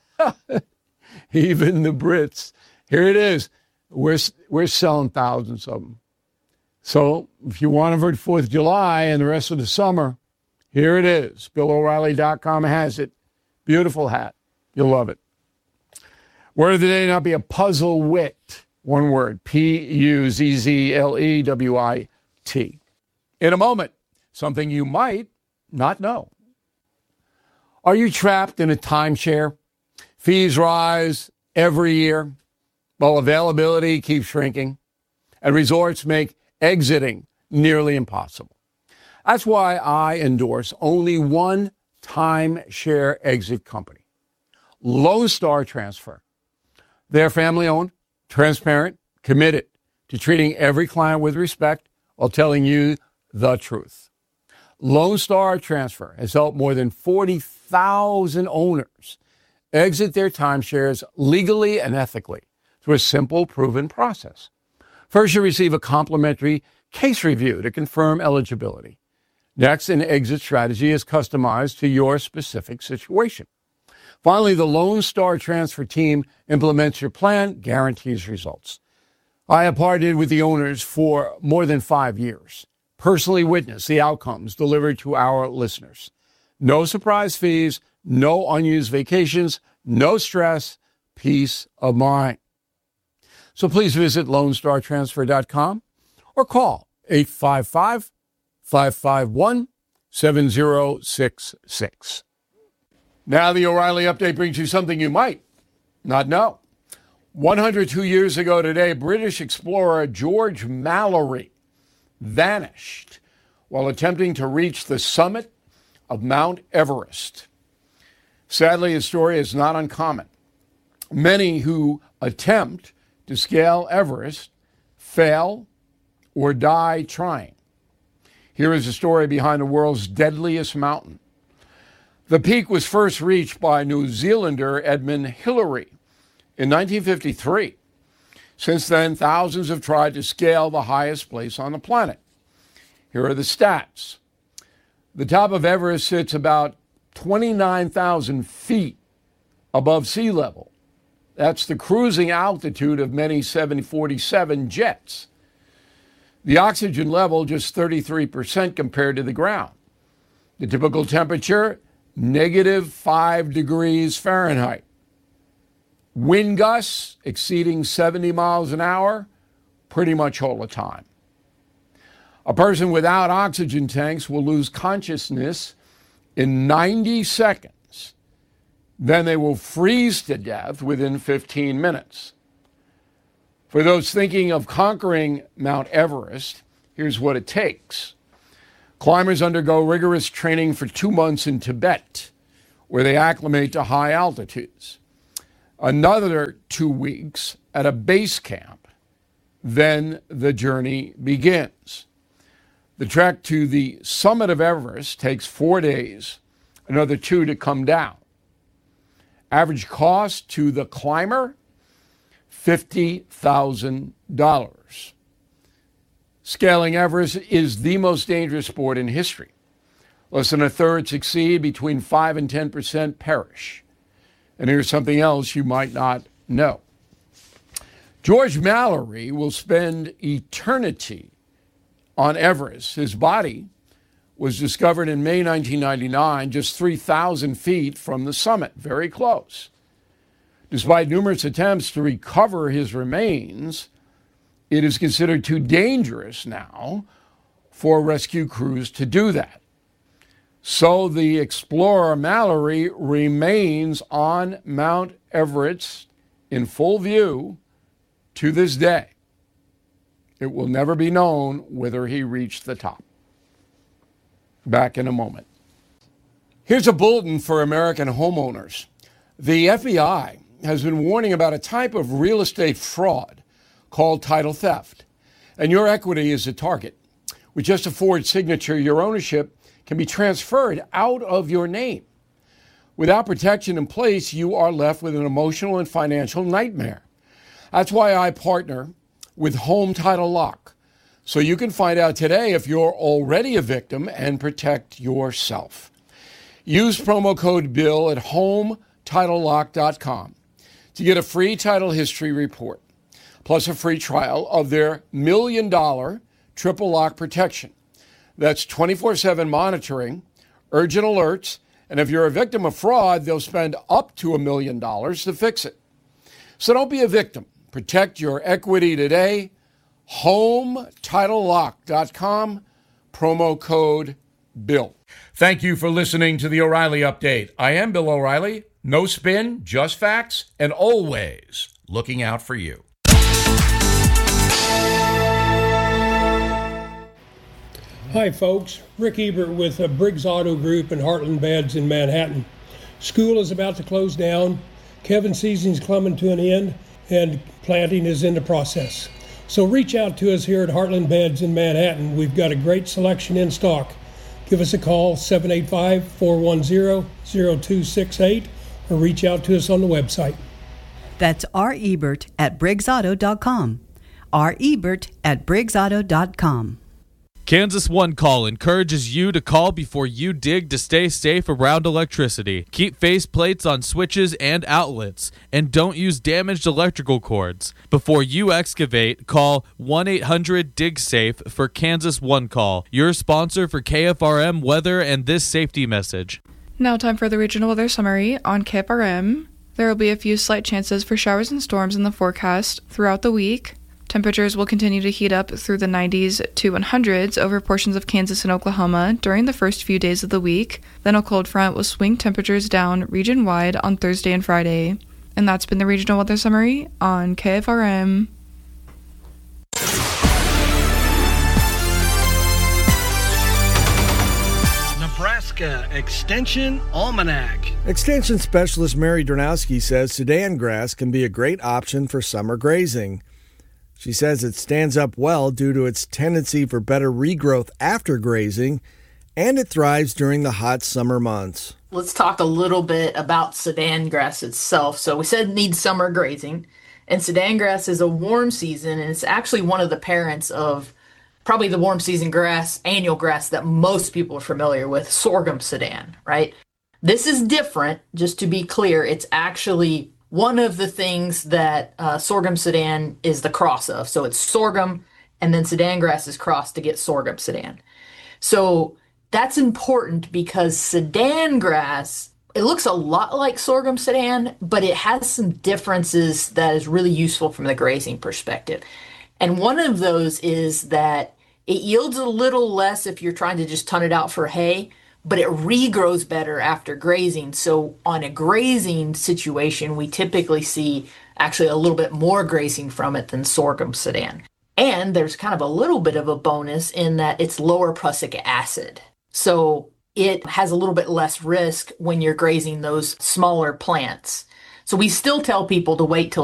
Even the Brits. Here it is. We're, we're selling thousands of them. So if you want them for the fourth of July and the rest of the summer, here it is. Bill O'Reilly dot com has it. Beautiful hat. You'll love it. Word of the day, not be a puzzle wit. One word, P U Z Z L E W I T. In a moment, something you might not know. Are you trapped in a timeshare? Fees rise every year, while availability keeps shrinking, and resorts make exiting nearly impossible. That's why I endorse only one timeshare exit company, Lone Star Transfer. They're family-owned, transparent, committed to treating every client with respect while telling you the truth. Lone Star Transfer has helped more than forty thousand owners exit their timeshares legally and ethically through a simple, proven process. First, you receive a complimentary case review to confirm eligibility. Next, an exit strategy is customized to your specific situation. Finally, the Lone Star Transfer team implements your plan, guarantees results. I have partnered with the owners for more than five years, personally witnessed the outcomes delivered to our listeners. No surprise fees, no unused vacations, no stress, peace of mind. So please visit lone star transfer dot com or call eight five five, five five one, seven zero six six. Now the O'Reilly Update brings you something you might not know. one hundred two years ago today, British explorer George Mallory vanished while attempting to reach the summit of Mount Everest. Sadly, his story is not uncommon. Many who attempt to scale Everest fail or die trying. Here is the story behind the world's deadliest mountain. The peak was first reached by New Zealander Edmund Hillary in nineteen fifty-three. Since then, thousands have tried to scale the highest place on the planet. Here are the stats. The top of Everest sits about twenty-nine thousand feet above sea level. That's the cruising altitude of many seven forty-seven jets. The oxygen level just thirty-three percent compared to the ground. The typical temperature, negative five degrees Fahrenheit. Wind gusts exceeding seventy miles an hour pretty much all the time. A person without oxygen tanks will lose consciousness in ninety seconds. Then they will freeze to death within fifteen minutes. For those thinking of conquering Mount Everest, here's what it takes. Climbers undergo rigorous training for two months in Tibet, where they acclimate to high altitudes. Another two weeks at a base camp. Then the journey begins. The trek to the summit of Everest takes four days, another two to come down. Average cost to the climber, fifty thousand dollars. Scaling Everest is the most dangerous sport in history. Less than a third succeed, between five and ten percent perish. And here's something else you might not know. George Mallory will spend eternity on Everest. His body was discovered in May nineteen ninety-nine, just three thousand feet from the summit, very close. Despite numerous attempts to recover his remains, it is considered too dangerous now for rescue crews to do that. So the explorer Mallory remains on Mount Everest in full view to this day. It will never be known whether he reached the top. Back in a moment. Here's a bulletin for American homeowners. The F B I has been warning about a type of real estate fraud called title theft. And your equity is a target. With just a Ford signature, your ownership can be transferred out of your name. Without protection in place, you are left with an emotional and financial nightmare. That's why I partner with Home Title Lock, so you can find out today if you're already a victim and protect yourself. Use promo code BILL at home title lock dot com to get a free title history report, plus a free trial of their million dollar triple lock protection. That's twenty-four seven monitoring, urgent alerts, and if you're a victim of fraud, they'll spend up to a million dollars to fix it. So don't be a victim. Protect your equity today. home title lock dot com, promo code BILL. Thank you for listening to the O'Reilly Update. I am Bill O'Reilly. No spin, just facts, and always looking out for you. Hi, folks. Rick Ebert with uh, Briggs Auto Group and Heartland Beds in Manhattan. School is about to close down. Kevin season's coming to an end, and planting is in the process. So reach out to us here at Heartland Beds in Manhattan. We've got a great selection in stock. Give us a call, seven eight five, four one zero, zero two six eight, or reach out to us on the website. That's R. Ebert at Briggs Auto dot com. R. Ebert at Briggs Auto dot com. Kansas One Call encourages you to call before you dig to stay safe around electricity. Keep face plates on switches and outlets, and don't use damaged electrical cords. Before you excavate, call one eight hundred dig safe for Kansas One Call, your sponsor for K F R M weather and this safety message. Now time for the regional weather summary on K F R M. There will be a few slight chances for showers and storms in the forecast throughout the week. Temperatures will continue to heat up through the nineties to one hundreds over portions of Kansas and Oklahoma during the first few days of the week. Then a cold front will swing temperatures down region-wide on Thursday and Friday. And that's been the regional weather summary on K F R M. Nebraska Extension Almanac. Extension Specialist Mary Dronowski says Sudan grass can be a great option for summer grazing. She says it stands up well due to its tendency for better regrowth after grazing, and it thrives during the hot summer months. Let's talk a little bit about Sudan grass itself. So we said it needs summer grazing, and Sudan grass is a warm season, and it's actually one of the parents of probably the warm season grass, annual grass that most people are familiar with, sorghum Sudan, right? This is different, just to be clear. It's actually one of the things that uh, sorghum Sudan is the cross of. So it's sorghum and then Sudan grass is crossed to get sorghum Sudan. So that's important because Sudan grass, it looks a lot like sorghum Sudan, but it has some differences that is really useful from the grazing perspective. And one of those is that it yields a little less if you're trying to just ton it out for hay, but it regrows better after grazing. So on a grazing situation, we typically see actually a little bit more grazing from it than sorghum Sudan. And there's kind of a little bit of a bonus in that it's lower prussic acid. So it has a little bit less risk when you're grazing those smaller plants. So we still tell people to wait till